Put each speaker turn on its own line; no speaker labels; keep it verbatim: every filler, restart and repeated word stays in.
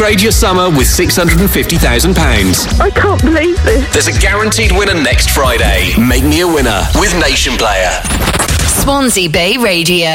Upgrade your summer with six hundred fifty thousand pounds.
I can't believe this.
There's a guaranteed winner next Friday. Make me a winner with Nation Player.
Swansea Bay Radio.